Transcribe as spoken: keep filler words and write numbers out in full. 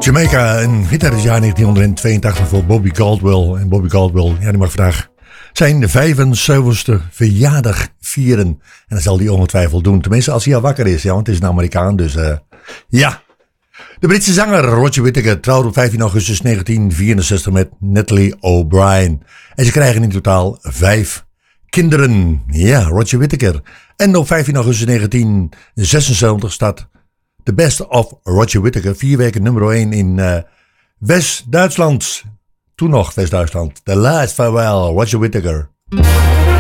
Jamaica, een hit uit het jaar negentien tweeëntachtig voor Bobby Caldwell. En Bobby Caldwell, ja, die mag vandaag zijn vijfenzeventigste verjaardag vieren. En dat zal hij ongetwijfeld doen. Tenminste, als hij al wakker is, ja, want het is een Amerikaan, dus uh, ja. De Britse zanger Roger Whittaker trouwde op vijftien augustus negentien vierenzestig met Natalie O'Brien. En ze krijgen in totaal vijf kinderen. Ja, Roger Whittaker. En op vijftien augustus negentien zesenzeventig staat The Best of Roger Whittaker vier weken nummer één in uh, West-Duitsland. Toen nog West-Duitsland. The Last Farewell, Roger Whittaker.